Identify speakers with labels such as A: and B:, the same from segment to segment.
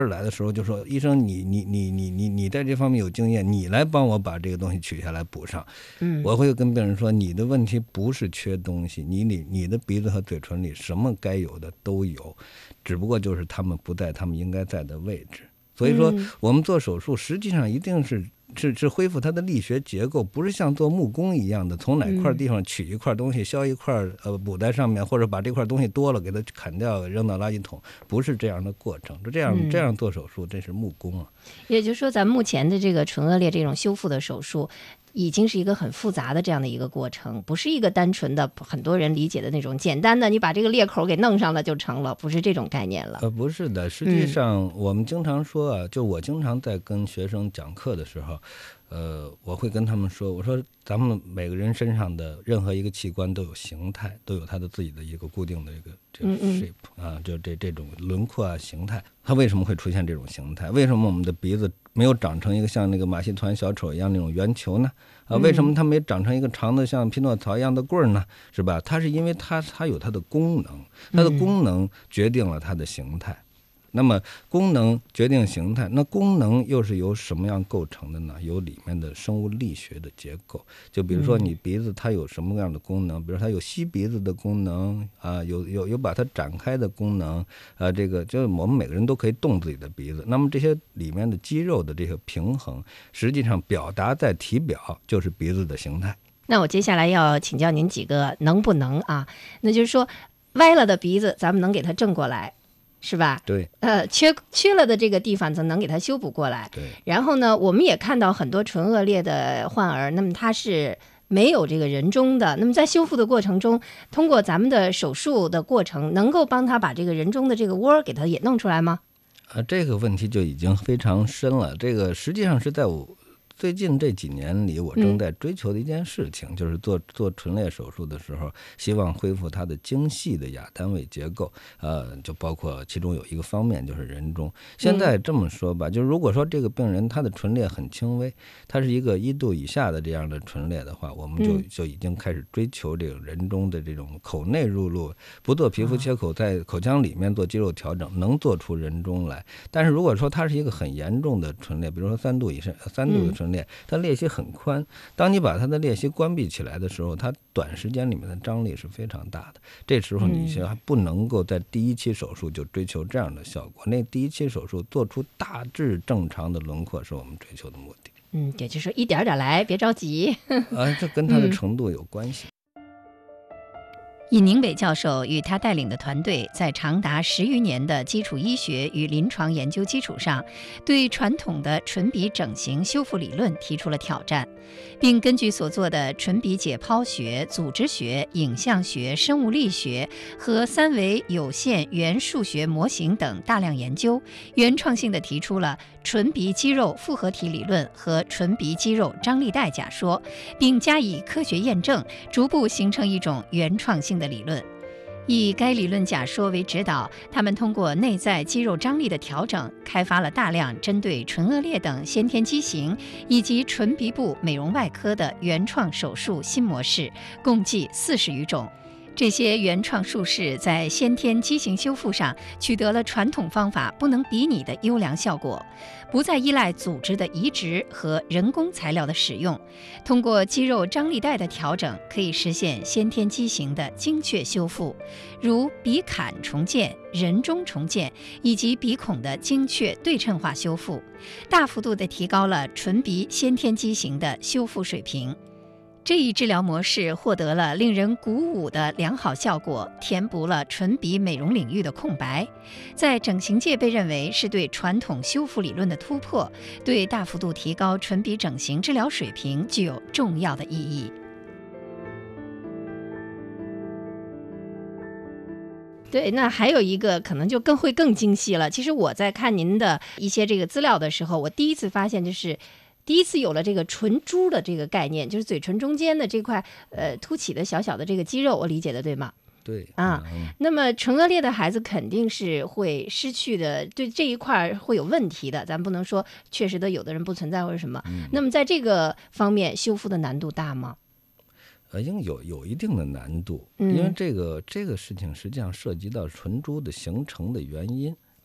A: 来的时候就说医生你在这方面有经验，你来帮我把这个东西取下来补上。我会跟病人说，你的问题不是缺东西，你的鼻子和嘴唇里什么该有的都有，只不过就是他们不在他们应该在的位置。所以说我们做手术实际上一定是恢复它的力学结构，不是像做木工一样的从哪块地方取一块东西削一块补在上面，或者把这块东西多了给它砍掉扔到垃圾桶，不是这样的过程。这样做手术这是木工啊。
B: 也就是说咱们目前的这个唇腭裂这种修复的手术已经是一个很复杂的这样的一个过程，不是一个单纯的很多人理解的那种简单的你把这个裂口给弄上了就成了，不是这种概念了。
A: 不是的，实际上我们经常说啊，就我经常在跟学生讲课的时候，我会跟他们说，我说咱们每个人身上的任何一个器官都有形态，都有它的自己的一个固定的这个 shape 啊，就这种轮廓啊形态。它为什么会出现这种形态？为什么我们的鼻子没有长成一个像那个马戏团小丑一样那种圆球呢？为什么它没长成一个长的像匹诺曹一样的棍儿呢？是吧？它是因为它有它的功能，它的功能决定了它的形态。那么功能决定形态，那功能又是由什么样构成的呢？由里面的生物力学的结构。就比如说你鼻子它有什么样的功能，比如它有吸鼻子的功能啊，有把它展开的功能啊，这个就是我们每个人都可以动自己的鼻子。那么这些里面的肌肉的这个平衡，实际上表达在体表就是鼻子的形态。
B: 那我接下来要请教您几个能不能啊？那就是说歪了的鼻子咱们能给它正过来，是吧？
A: 对。
B: 缺了的这个地方咱能给它修补过来。
A: 对。
B: 然后呢，我们也看到很多唇腭裂的患儿，那么他是没有这个人中的，那么在修复的过程中，通过咱们的手术的过程，能够帮他把这个人中的这个窝给他也弄出来吗？
A: 这个问题就已经非常深了。这个实际上是在我最近这几年里，我正在追求的一件事情，就是做唇裂手术的时候，希望恢复它的精细的亚单位结构，就包括其中有一个方面就是人中。现在这么说吧，就是如果说这个病人他的唇裂很轻微，他是一个1度以下的这样的唇裂的话，我们就已经开始追求这种人中的这种口内入路，不做皮肤切口，在口腔里面做肌肉调整，能做出人中来。但是如果说它是一个很严重的唇裂，比如说3度以上3度的唇裂，它裂隙很宽，当你把它的裂隙关闭起来的时候，它短时间里面的张力是非常大的。这时候你还不能够在第一期手术就追求这样的效果，那第一期手术做出大致正常的轮廓是我们追求的目的。
B: 也就是说一点点来，别着急。
A: 这跟它的程度有关系。
B: 尹宁北教授与他带领的团队在长达10余年的基础医学与临床研究基础上，对传统的唇鼻整形修复理论提出了挑战，并根据所做的唇鼻解剖学、组织学、影像学、生物力学和3维有限元数学模型等大量研究，原创性地提出了唇鼻肌肉复合体理论和唇鼻肌肉张力带假说，并加以科学验证，逐步形成一种原创性的理论。以该理论假说为指导，他们通过内在肌肉张力的调整，开发了大量针对唇腭裂等先天畸形以及唇鼻部美容外科的原创手术新模式，共计40余种。这些原创术式在先天畸形修复上取得了传统方法不能比拟的优良效果，不再依赖组织的移植和人工材料的使用，通过肌肉张力带的调整，可以实现先天畸形的精确修复，如鼻坎重建、人中重建以及鼻孔的精确对称化修复，大幅度地提高了唇鼻先天畸形的修复水平。这一治疗模式获得了令人鼓舞的良好效果，填补了唇鼻美容领域的空白，在整形界被认为是对传统修复理论的突破，对大幅度提高唇鼻整形治疗水平具有重要的意义。对，那还有一个可能就更精细了。其实我在看您的一些这个资料的时候，我第一次发现就是第一次有了这个唇珠的这个概念，就是嘴唇中间的这块凸起的小小的这个肌肉，我理解的对吗？
A: 对
B: 啊，那么唇腭裂的孩子肯定是会失去的，对这一块会有问题的，咱不能说确实的有的人不存在或者什么。那么在这个方面修复的难度大吗？
A: 应有一定的难度，因为这个事情实际上涉及到唇珠的形成的原因。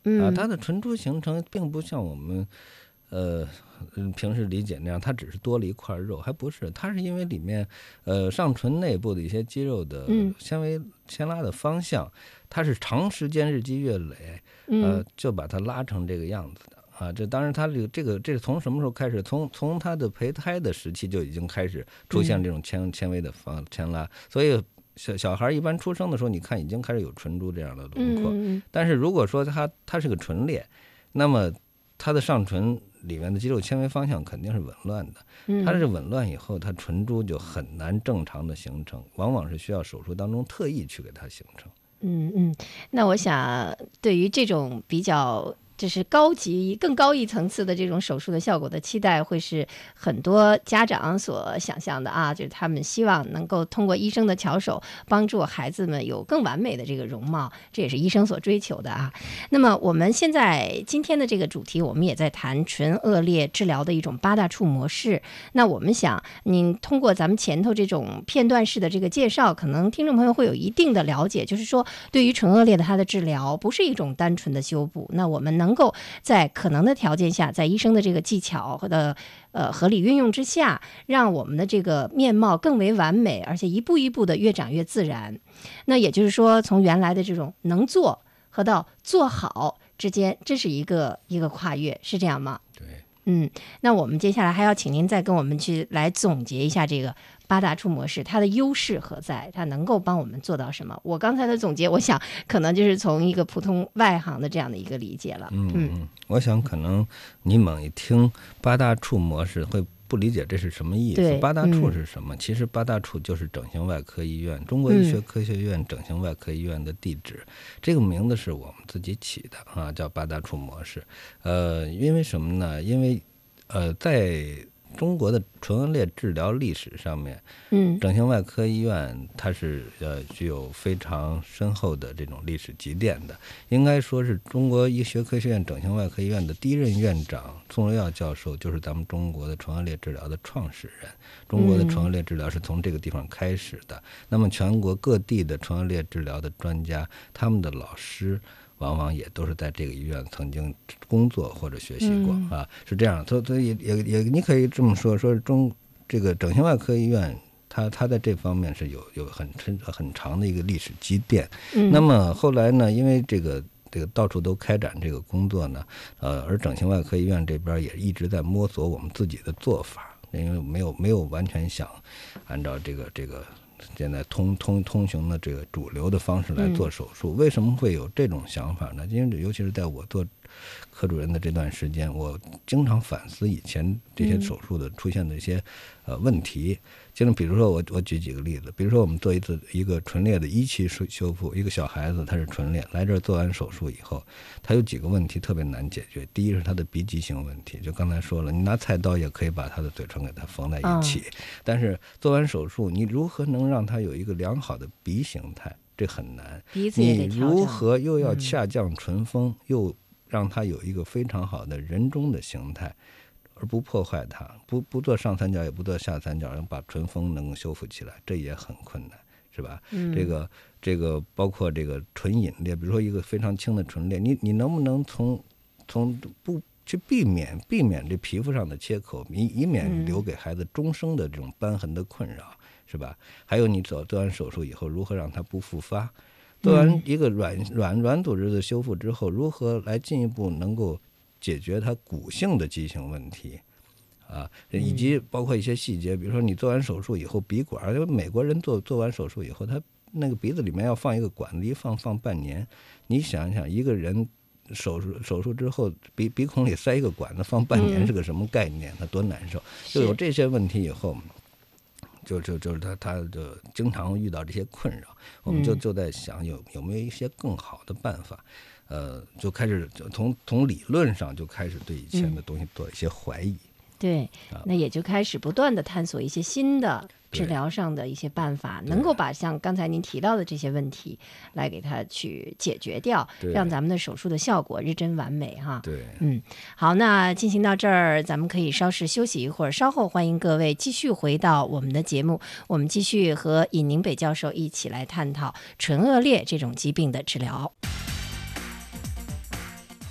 A: 它的唇珠形成并不像我们平时理解那样，它只是多了一块肉，还不是，它是因为里面上唇内部的一些肌肉的牵拉的方向，它是长时间日积月累，就把它拉成这个样子的。这当然，它这从什么时候开始？从它的胚胎的时期就已经开始出现这种纤维的牵拉，所以小孩一般出生的时候，你看已经开始有唇珠这样的轮廓。但是如果说它是个唇裂，那么它的上唇里面的肌肉纤维方向肯定是紊乱的。它是紊乱以后，它唇珠就很难正常的形成，往往是需要手术当中特意去给它形成。
B: 那我想对于这种比较就是更高一层次的这种手术的效果的期待，会是很多家长所想象的啊，就是他们希望能够通过医生的巧手帮助孩子们有更完美的这个容貌，这也是医生所追求的啊。那么我们现在今天的这个主题，我们也在谈唇腭裂治疗的一种8大处模式。那我们想您通过咱们前头这种片段式的这个介绍，可能听众朋友会有一定的了解，就是说对于唇腭裂的它的治疗不是一种单纯的修补，那我们能够在可能的条件下，在医生的这个技巧的合理运用之下，让我们的这个面貌更为完美，而且一步一步的越长越自然。那也就是说，从原来的这种能做和到做好之间，这是一个跨越，是这样吗？
A: 对。
B: 那我们接下来还要请您再跟我们去来总结一下这个8大处模式，它的优势何在？它能够帮我们做到什么？我刚才的总结，我想可能就是从一个普通外行的这样的一个理解了。
A: 我想可能你猛一听8大处模式会不理解这是什么意思。8大处是什么？其实8大处就是整形外科医院中国医学科学院整形外科医院的地址。这个名字是我们自己起的叫8大处模式。因为什么呢？因为在中国的唇腭裂治疗历史上面，整形外科医院它是具有非常深厚的这种历史积淀的。应该说是中国医学科学院整形外科医院的第一任院长宋荣耀教授，就是咱们中国的唇腭裂治疗的创始人。中国的唇腭裂治疗是从这个地方开始的。那么全国各地的唇腭裂治疗的专家，他们的老师往往也都是在这个医院曾经工作或者学习过是这样。所以也你可以这么说这个整形外科医院它在这方面是有很长的一个历史积淀。那么后来呢，因为这个到处都开展这个工作呢，而整形外科医院这边也一直在摸索我们自己的做法，因为没有完全想按照这个现在通行的这个主流的方式来做手术。为什么会有这种想法呢？因为尤其是在我做科主任的这段时间，我经常反思以前这些手术的出现的一些问题。就比如说我举几个例子，比如说我们做一个唇裂的1期修复，一个小孩子他是唇裂来这儿做完手术以后，他有几个问题特别难解决。第一是他的鼻畸形问题，就刚才说了，你拿菜刀也可以把他的嘴唇给他缝在一起，但是做完手术你如何能让他有一个良好的鼻形态，这很难。你如何又要下降唇峰，又让它有一个非常好的人中的形态，而不破坏它，不做上三角也不做下三角，把唇峰能够修复起来，这也很困难，是吧？这个包括这个唇隐裂，比如说一个非常轻的唇裂，你能不能从不去避免这皮肤上的切口，以免留给孩子终生的这种瘢痕的困扰，是吧？还有你做完手术以后，如何让它不复发？做完一个软组织的修复之后，如何来进一步能够解决它骨性的畸形问题以及包括一些细节，比如说你做完手术以后鼻管，因为美国人做完手术以后，他那个鼻子里面要放一个管子，一放半年。你想一想，一个人手术之后鼻孔里塞一个管子放半年是个什么概念？他多难受！就有这些问题以后，就是他就经常遇到这些困扰，我们就在想有没有一些更好的办法。就开始从理论上就开始对以前的东西做一些怀疑。
B: 对，那也就开始不断的探索一些新的治疗上的一些办法，能够把像刚才您提到的这些问题来给它去解决掉，让咱们的手术的效果日臻完美哈。
A: 对，
B: 好，那进行到这儿，咱们可以稍事休息一会儿，稍后欢迎各位继续回到我们的节目，我们继续和尹宁北教授一起来探讨唇腭裂这种疾病的治疗。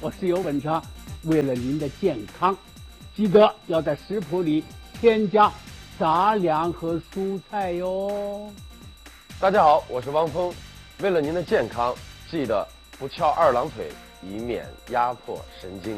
C: 我是尤文强，为了您的健康，记得要在食谱里添加杂粮和蔬菜哟。
D: 大家好，我是汪峰，为了您的健康，记得不翘二郎腿，以免压迫神经。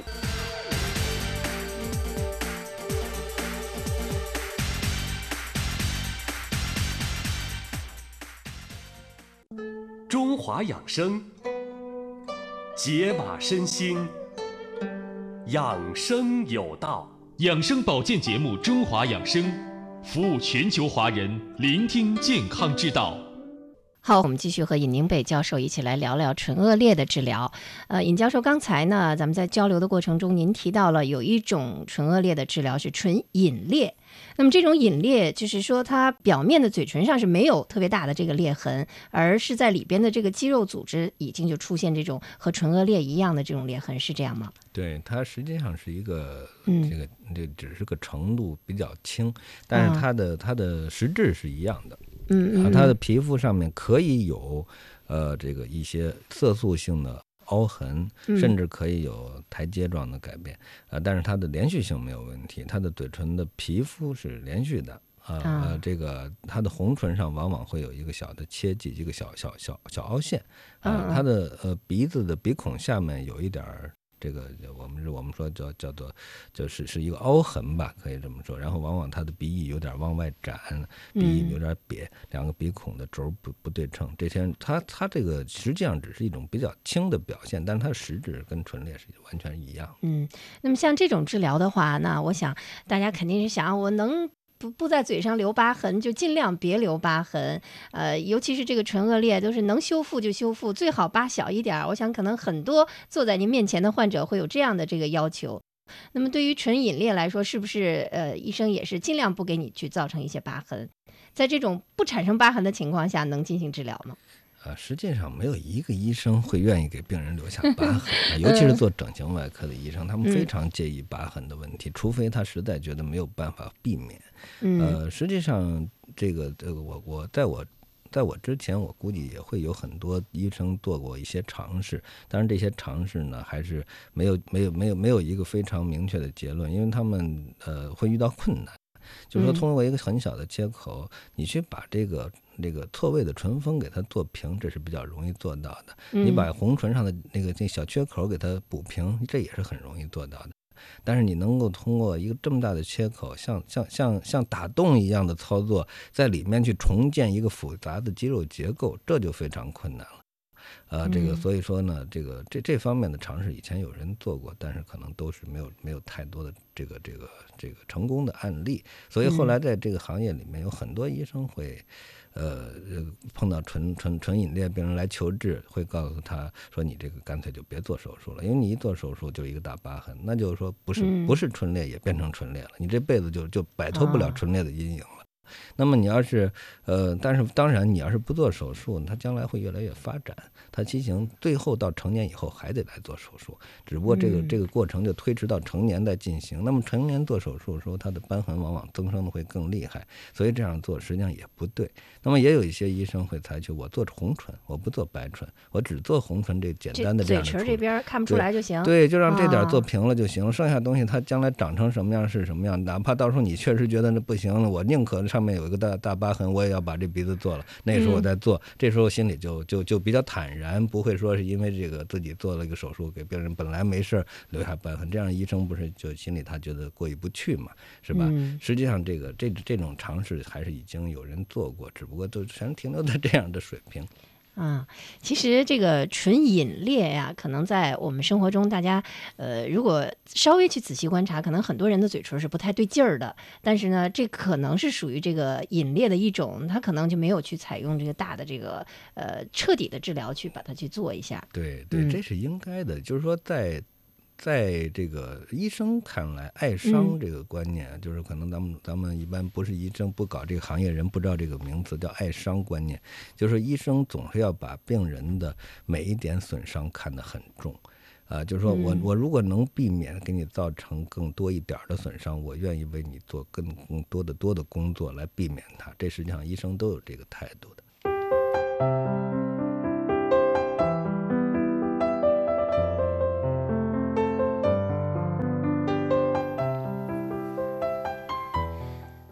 E: 中华养生，解码身心，养生有道。
F: 养生保健节目《中华养生》，服务全球华人，聆听健康之道。
B: 好，我们继续和尹宁北教授一起来聊聊唇腭裂的治疗。尹教授，刚才呢，咱们在交流的过程中，您提到了有一种唇腭裂的治疗是唇隐裂。那么这种隐裂，就是说它表面的嘴唇上是没有特别大的这个裂痕，而是在里边的这个肌肉组织已经就出现这种和唇腭裂一样的这种裂痕，是这样吗？
A: 对，它实际上是一个这只是个程度比较轻，但是它的实质是一样的。它的皮肤上面可以有这个一些色素性的凹痕，甚至可以有台阶状的改变，但是它的连续性没有问题，它的嘴唇的皮肤是连续的。这个它的红唇上往往会有一个小的切迹，一个小凹陷。它的鼻子的鼻孔下面有一点这个我们说叫做就是一个凹痕吧，可以这么说。然后往往它的鼻翼有点往外展，鼻翼有点瘪，两个鼻孔的轴不对称。这些它这个实际上只是一种比较轻的表现，但是它实质跟唇裂是完全一样。
B: 那么像这种治疗的话，那我想大家肯定是想，我能不在嘴上留疤痕，就尽量别留疤痕。尤其是这个唇腭裂，都是能修复就修复，最好疤小一点。我想可能很多坐在您面前的患者会有这样的这个要求。那么对于唇隐裂来说，是不是医生也是尽量不给你去造成一些疤痕？在这种不产生疤痕的情况下，能进行治疗吗？
A: 实际上没有一个医生会愿意给病人留下疤痕，尤其是做整形外科的医生，他们非常介意疤痕的问题，除非他实在觉得没有办法避免。实际上这个在我之前，我估计也会有很多医生做过一些尝试，当然这些尝试呢，还是没有一个非常明确的结论，因为他们会遇到困难。就是说通过一个很小的切口，你去把这个错位的唇峰给它做平，这是比较容易做到的。你把红唇上的那小缺口给它补平，这也是很容易做到的。但是你能够通过一个这么大的切口，像打洞一样的操作，在里面去重建一个复杂的肌肉结构，这就非常困难了。所以说呢，这方面的尝试以前有人做过，但是可能都是没有太多的这个成功的案例。所以后来在这个行业里面，有很多医生会碰到唇隐裂病人来求治，会告诉他说你这个干脆就别做手术了，因为你一做手术就一个大疤痕，那就是说不是唇裂也变成唇裂了，你这辈子就摆脱不了唇裂的阴影了。那么你要是但是当然你要是不做手术，它将来会越来越发展，它畸形最后到成年以后还得来做手术，只不过这个过程就推迟到成年再进行。那么成年做手术的时候，它的瘢痕往往增生的会更厉害，所以这样做实际上也不对。那么也有一些医生会采取我做红唇，我不做白唇，我只做红唇这简单的这样的处理，
B: 嘴唇这边看不出来就行。
A: 对，就让这点做平了就行了，剩下东西它将来长成什么样是什么样，哪怕到时候你确实觉得那不行了，我宁可上面有一个大疤痕，我也要把这鼻子做了。那时候我在做，这时候心里就比较坦然，不会说是因为这个自己做了一个手术给病人本来没事留下疤痕，这样医生不是就心里他觉得过意不去嘛，是吧？实际上这种尝试还是已经有人做过，只不过都全停留在这样的水平。
B: 其实这个唇隐裂呀，可能在我们生活中，大家如果稍微去仔细观察，可能很多人的嘴唇是不太对劲儿的。但是呢，这可能是属于这个隐裂的一种，他可能就没有去采用这个大的这个彻底的治疗去把它去做一下。
A: 对，这是应该的。就是说在这个医生看来，爱伤这个观念，就是可能咱们一般不是医生，不搞这个行业人不知道这个名词叫爱伤观念，就是医生总是要把病人的每一点损伤看得很重。就是说我如果能避免给你造成更多一点的损伤，我愿意为你做更多的工作来避免它。这实际上医生都有这个态度的。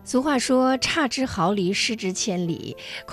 B: 俗话说，差之毫厘，失之千里。